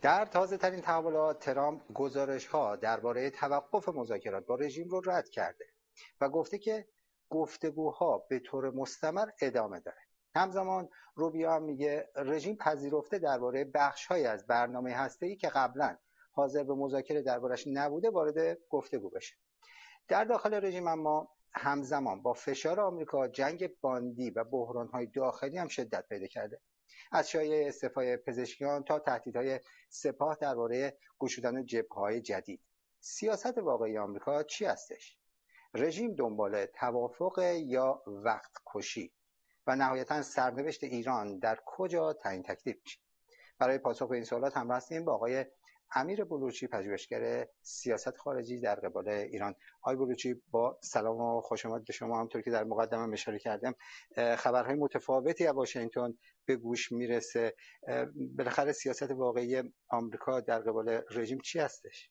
در تازه ترین تحولات ترامپ گزارش ها درباره توقف مذاکرات با رژیم رو رد کرده و گفته که گفتگوها به طور مستمر ادامه داره. همزمان روبیو هم میگه رژیم پذیرفته درباره بخش‌هایی از برنامه هسته‌ای که قبلا حاضر به مذاکره دربارش نبوده وارد گفتگو بشه. در داخل رژیم اما همزمان با فشار آمریکا جنگ باندی و بحران‌های داخلی هم شدت پیدا کرده. از شایعه استعفای پزشکیان تا تهدیدهای سپاه درباره گشودن جبهه‌های جدید. سیاست واقعی آمریکا چی هستش؟ رژیم دنبال توافق یا وقت کشی و نهایتاً سرنوشت ایران در کجا تعیین تکلیف میشه؟ برای پاسخ به این سوالات همراه هستیم با آقای امیر بلوچی، پژوهشگر سیاست خارجی در قبال ایران. آقای بلوچی، با سلام و خوش آمد به شما. همونطور که در مقدمه اشاره کردم خبرهای متفاوتی از واشنگتن به گوش میرسه. بالاخره سیاست واقعی آمریکا در قبال رژیم چی هستش؟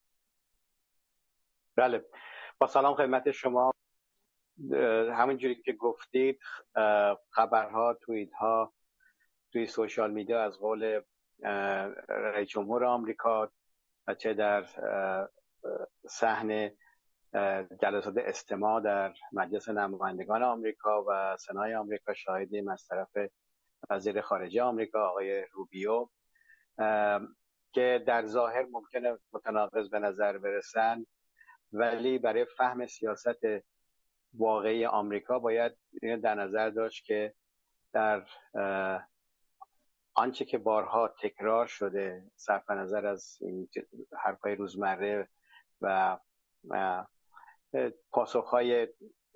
بله، با سلام خدمت شما. همونجوری که گفتید خبرها، توییت ها توی سوشال میدیا از قول رئیس جمهور آمریکا و چه در صحن جلسات استماع در مجلس نمایندگان آمریکا و سنای آمریکا شاهدیم از طرف وزیر خارجه آمریکا آقای روبیو که در ظاهر ممکنه متناقض به نظر برسن، ولی برای فهم سیاست واقعی آمریکا باید در نظر داشت که در آنچه که بارها تکرار شده صرف نظر از این حرفای روزمره و پاسخهای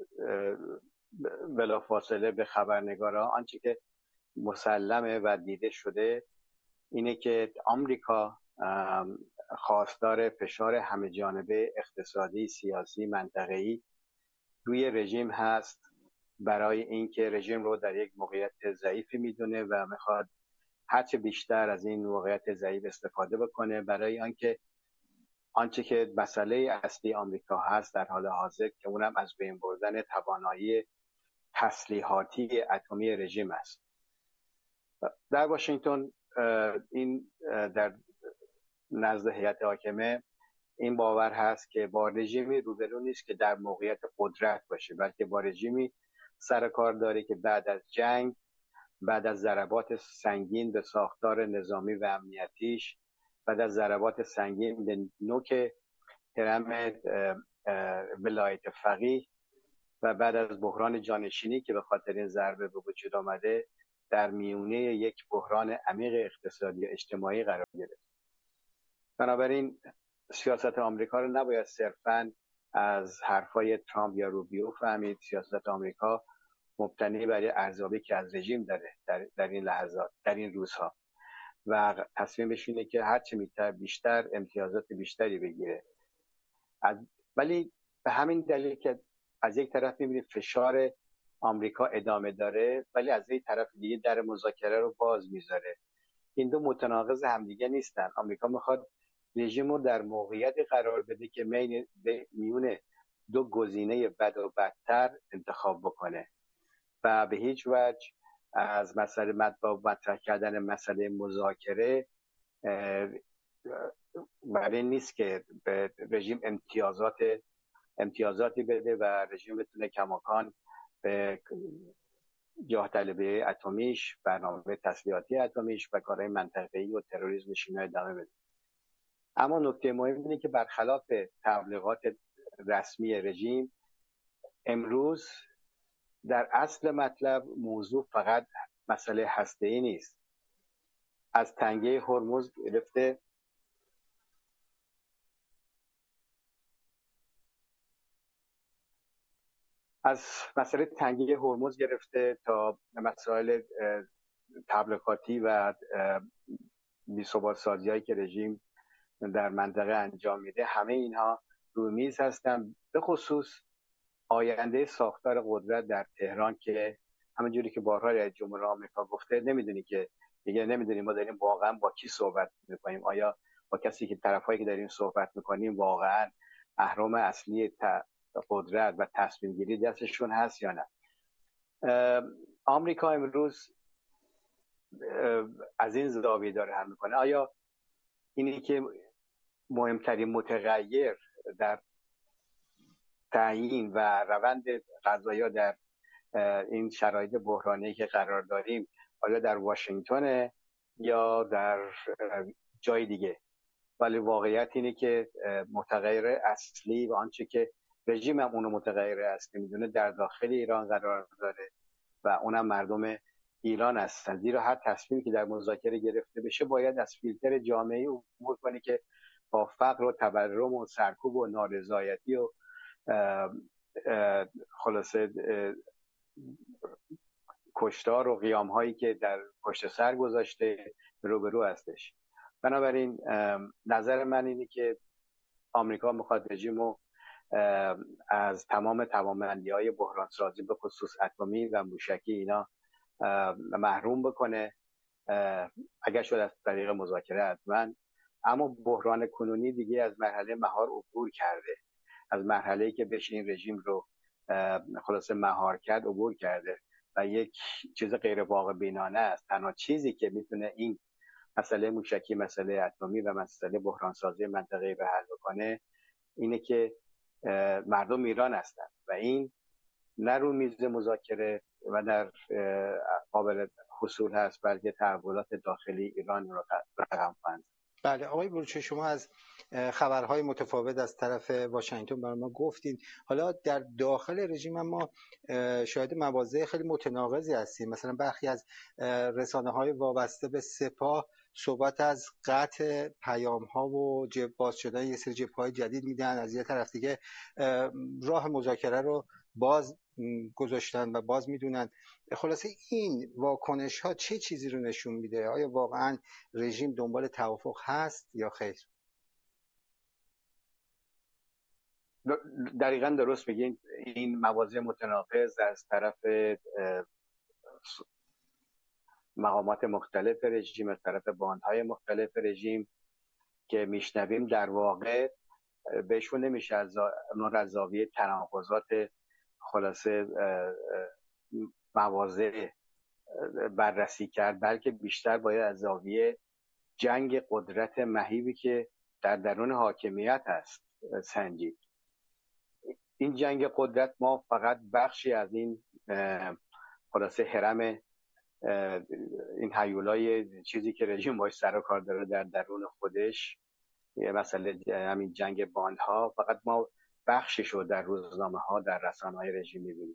بلافاصله به خبرنگارا، آنچه که مسلمه و دیده شده اینه که آمریکا خواستار فشار همه جانبه اقتصادی، سیاسی، منطقه‌ای روی رژیم هست برای اینکه رژیم رو در یک موقعیت ضعیفی میدونه و میخواد هرچه بیشتر از این موقعیت ضعیف استفاده بکنه برای آنکه آنچه که مسئله اصلی آمریکا هست در حال حاضر که اونم از بین بردن توانایی تسلیحاتی اتمی رژیم است. در واشنگتن این در نزد هیئت حاکمه این باور هست که با رژیمی روبرو نیست که در موقعیت قدرت باشه، بلکه با رژیمی سر کار داره که بعد از جنگ، بعد از ضربات سنگین به ساختار نظامی و امنیتیش، بعد از ضربات سنگین به نوک هرم ولایت فقیه و بعد از بحران جانشینی که به خاطر این ضربه به وجود آمده، در میونه یک بحران عمیق اقتصادی و اجتماعی قرار گرفت. بنابراین سیاست آمریکا رو نباید صرفاً از حرفای ترامپ یا روبیو فهمید. سیاست آمریکا مبتنی بر ارزیابی که از رژیم داره در این لحظات، در این روزها، و تصمیمش اینه که هرچه بیشتر امتیازات بیشتری بگیره. ولی به همین دلیل که از یک طرف می‌بینید فشار آمریکا ادامه داره، ولی از یک طرف دیگه در مذاکره رو باز میذاره. این دو متناقض همدیگه نیستن. آمریکا میخواد رژیم رو در موقعیتی قرار بده که میون دو گزینه بد و بدتر انتخاب بکنه و به هیچ وجه از مسئله مطرح کردن مسئله مذاکره برای نیست که به رژیم امتیازاتی بده و رژیم بتونه کماکان به جاه طلبی اتمیش، برنامه تسلیحاتی اتمیش و کارهای منطقه‌ای و تروریسمش اینا ادامه بده. اما نکته مهم اینه که برخلاف تبلیغات رسمی رژیم، امروز در اصل مطلب موضوع فقط مسئله هسته‌ای نیست. از تنگه هرمز گرفته از مسئله تنگه هرمز گرفته تا مسائل تبلیغاتی و بی‌ثبات سازی‌هایی که رژیم در منطقه انجام میده، همه اینها روی میز هستن، به خصوص آینده ساختار قدرت در تهران که همونجوری که بارها رئیس جمهور آمریکا گفته نمیدونیم ما داریم واقعا با کی صحبت میکنیم. آیا با کسی که طرفایی که داریم صحبت میکنیم واقعا اهرم اصلی قدرت و تصمیم گیری دستشون هست یا نه؟ آمریکا امروز از این زاویه داره حل میکنه. آیا اینی که مهمترین متغیر در تعیین و روند قضایا در این شرایط بحرانی که قرار داریم آیا در واشنگتن یا در جای دیگه، ولی واقعیت اینه که متغیر اصلی و آنچه که رژیم هم اونو متغیر اصلی میدونه در داخل ایران قرار داره و اونم مردم ایران هستن. زیرا هر تصمیمی که در مذاکره گرفته بشه باید از فیلتر جامعه عبور کنه که با فقر و تورم و سرکوب و نارضایتی و خلاصه کشتار و قیام هایی که در پشت سر گذاشته روبرو هستش. بنابراین نظر من اینه که آمریکا میخواد رژیمو از تمام توانمندی های بحران سازی به خصوص اتمی و موشکی اینا محروم بکنه، اگر شد از طریق مذاکره حتما. اما بحران کنونی دیگه از مرحله مهار عبور کرده، از مرحله‌ای که بشه این رژیم رو خلاصه مهار کرد عبور کرده و یک چیز غیر واقع بینانه است. تنها چیزی که میتونه این مسئله موشکی، مسئله اتمی و مسئله بحران سازی منطقه‌ای رو حل بکنه اینه که مردم ایران هستن و این نه رو میز مذاکره و در قابل حصول هست، بلکه تحولات داخلی ایران رو رقم خواهند. بله آقای بروچه، شما از خبرهای متفاوت از طرف واشنگتن برای ما گفتین. حالا در داخل رژیم ما شاهد مواضع خیلی متناقضی هستیم. مثلا برخی از رسانه‌های وابسته به سپاه صحبت از قطع پیام‌ها و باز شدن یه سری جبهه‌های جدید میدن، از یه طرف دیگه راه مذاکره رو باز گذاشتن و باز میدونن. خلاصه این واکنش ها چه چیزی رو نشون میده؟ آیا واقعا رژیم دنبال توافق هست یا خیر؟ دقیقاً درست میگین. این مواضع متناقض از طرف مقامات مختلف رژیم، از طرف باندهای مختلف رژیم که میشنویم در واقع بهشون نمیشه از زاویه تناقضات خلاصه مواضع بررسی کرد، بلکه بیشتر باید از زاویه جنگ قدرت مهیبی که در درون حاکمیت هست سنجید. این جنگ قدرت ما فقط بخشی از این خلاصه هرم این هیولای چیزی که رژیم باش سر و کار داره در درون خودش، مثلا همین جنگ باندها، فقط ما بخششو در روزنامه ها، در رسانه‌های رژیم می‌بینیم.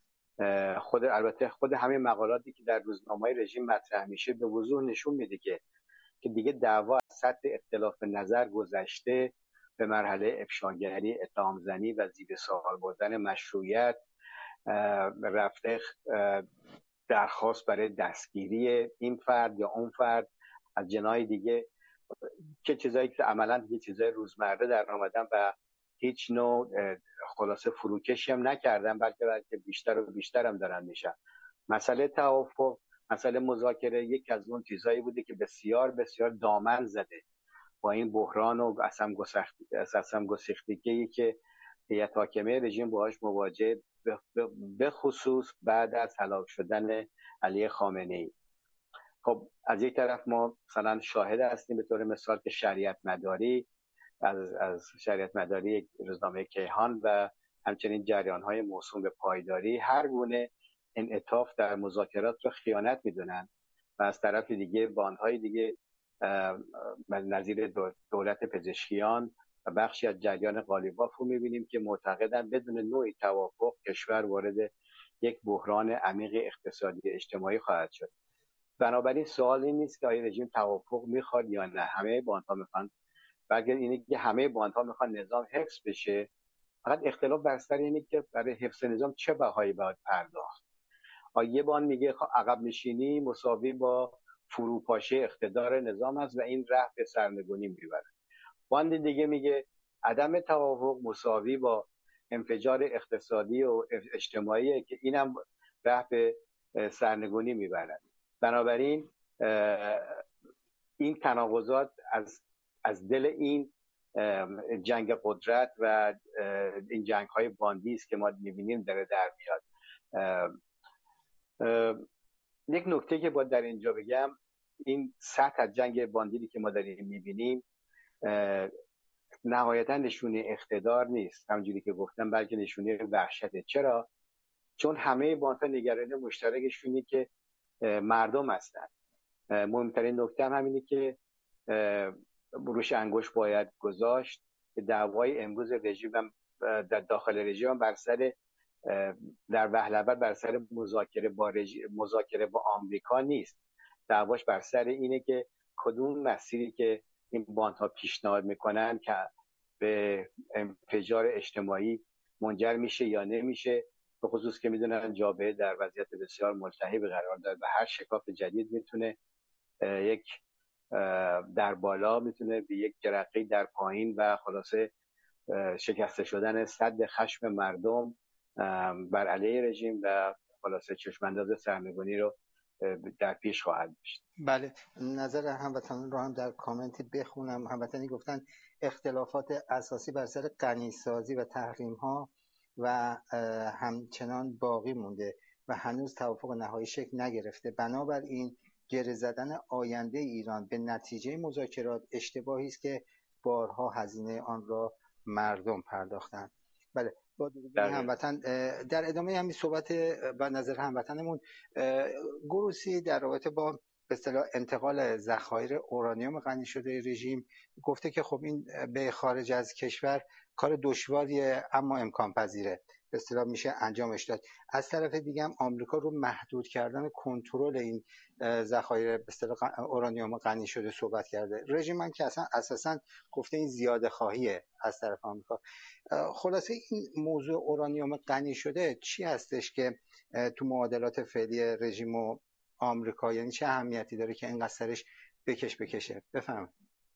البته خود همین مقالاتی که در روزنامه‌های رژیم مطرح میشه به وضوح نشون میده که دیگه دعوا از سطح اختلاف نظر گذشته به مرحله افشاگری، اتهام‌زنی و زیر سوال بردن مشروعیت رفته، درخواست برای دستگیری این فرد یا اون فرد از جناح دیگه، که چیزایی که عملاً یه چیزای روزمره در آمدن و هیچ نوع خلاصه فروکشی هم نکردن، بلکه بیشتر و بیشتر هم دارن میشن. مسئله توافق، مسئله مذاکره یک از اون چیزایی بوده که بسیار بسیار دامن زده با این بحران و اصلا گسیختگی که هیئت حاکمه رژیم باهاش مواجه، به خصوص بعد از هلاک شدن علی خامنه‌ای. خب از یک طرف ما مثلا شاهد هستیم به طور مثال که شریعت مداری از شریعت مداری روزنامه کیهان و همچنین جریان‌های موسوم به پایداری هر گونه انعطاف در مذاکرات رو خیانت میدونن و از طرف دیگه باندهای دیگه نظیر دولت پزشکیان و بخشی از جریان قالیباف رو میبینیم که معتقدن بدون نوعی توافق کشور وارد یک بحران عمیق اقتصادی اجتماعی خواهد شد. بنابراین سوال این نیست که آیا رژیم توافق میخواد یا نه، همه باندها میخوان، بلکه اینه که همه باندها میخوان نظام حفظ بشه، فقط اختلاف بر سر اینه که برای حفظ نظام چه بهایی باید پرداخت. یه باند میگه عقب نشینی مساوی با فروپاشی اقتدار نظام است و این راه به سرنگونی میبره. باند دیگه میگه عدم توافق مساوی با انفجار اقتصادی و اجتماعی که اینم راه به سرنگونی میبرد. بنابراین این تناقضات از دل این جنگ قدرت و این جنگ های باندی است که ما میبینیم داره در میاد. یک نکته که باید در اینجا بگم، این سطح از جنگ باندیلی که ما داریم میبینیم نهایتا نشونه اقتدار نیست، همونجوری که گفتم، بلکه نشونه وحشته. چرا؟ چون همه باندها نگرانی مشترکشونی که مردم هستن. مهمترین نکته هم همینه که روش انگشت باید گذاشت که دعوای امروز رژیم در داخل رژیم بر سر در وهله اول بر سر مذاکره با آمریکا نیست. دعواش بر سر اینه که کدوم مسیری که این باندها پیشنهاد میکنن که به انفجار اجتماعی منجر میشه یا نمیشه، به خصوص که میدونن جامعه در وضعیت بسیار ملتهب قرار داره و هر شکاف جدید میتونه یک در بالا میتونه به یک جرقه در پایین و خلاصه شکسته شدن سد خشم مردم بر علیه رژیم و خلاصه چشمانداز سرنگونی رو در پیش خواهد داشت. بله، نظر هموطنان رو هم در کامنتی بخونم. هموطنی گفتن اختلافات اساسی بر سر غنیسازی و تحریم ها و همچنان باقی مونده و هنوز توافق نهایی شکل نگرفته. بنابراین گره زدن آینده ایران به نتیجه مذاکرات اشتباهی است که بارها هزینه آن را مردم پرداختند. بله، با هموطن در ادامه همین صحبت و نظر هموطنمون، گروسی در رابطه با به اصطلاح انتقال ذخایر اورانیوم غنی شده رژیم گفته که خب این به خارج از کشور کار دشواریه اما امکان پذیره، به اصطلاح میشه انجامش داد. از طرف دیگه هم آمریکا رو محدود کردن کنترل این ذخایر به اصطلاح اورانیوم غنی شده صحبت کرده. رژیم هم که اساسا گفته این زیاده خواهیه از طرف آمریکا. خلاصه این موضوع اورانیوم غنی شده چی هستش که تو معادلات فعلی رژیم و آمریکا، یعنی چه اهمیتی داره که اینقدر سرش بکشه؟ بفهمید.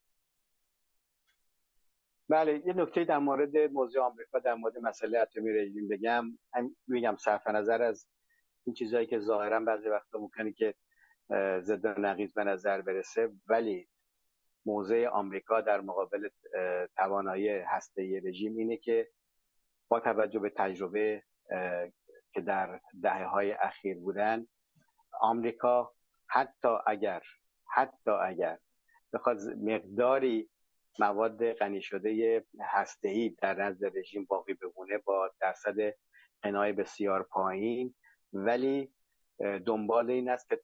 بله، یه نکته در مورد موضوع آمریکا در مورد مسئله اتمی رژیم بگم. میگم صرف نظر از این چیزایی که ظاهرا بعضی وقتا ممکنه که ضد و نقیض به نظر برسه، ولی موضع آمریکا در مقابل توانایی هسته‌ای رژیم اینه که با توجه به تجربه که در دهه‌های اخیر بودن، آمریکا حتی اگر بخواد مقداری مواد غنی شده هسته‌ای در نزد رژیم باقی بمونه با درصد غنای بسیار پایین، ولی دنبال این است که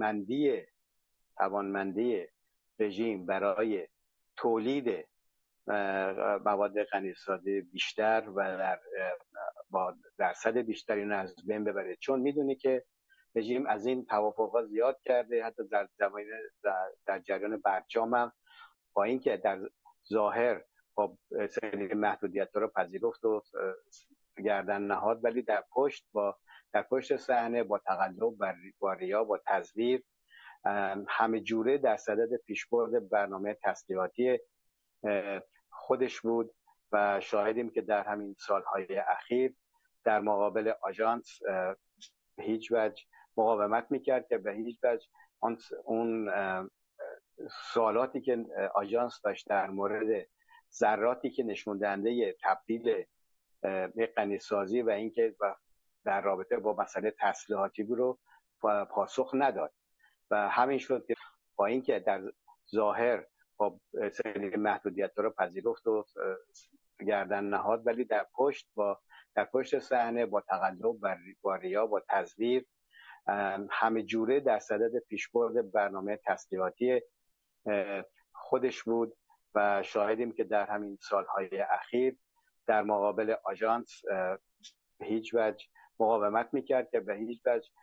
توانمندی رژیم برای تولید مواد غنی‌سازی بیشتر و با درصد بیشتری رو از بین ببره. چون میدونی که رژیم از این توافقات زیاد کرده، حتی در جریان برجام هم با اینکه در ظاهر با سری محدودیت‌ها رو پذیرفت و گردن نهاد، ولی در پشت صحنه با تقلب، با ریا، با تزویر، همه جوره در صدد پیشبرد برنامه تسلیحاتی خودش بود و شاهدیم که در همین سالهای اخیر در مقابل آژانس به هیچ وجه مقاومت میکرد که به هیچ وجه اون سوالاتی که آژانس داشت در مورد ذراتی که نشون دهنده تبدیل غنی‌سازی و اینکه در رابطه با مسئله تسلیحاتی رو پاسخ نداد و همین شد که با اینکه در ظاهر با سری محدودیت‌ها رو پذیرفت و گردن نهاد، ولی در پشت صحنه با تقلب، با ریا، با تزویر، همه جوره در صدد پیشبرد برنامه تسلیحاتی خودش بود و شاهدیم که در همین سالهای اخیر در مقابل آژانس به هیچ وجه مقاومت میکرد که به هیچ وجه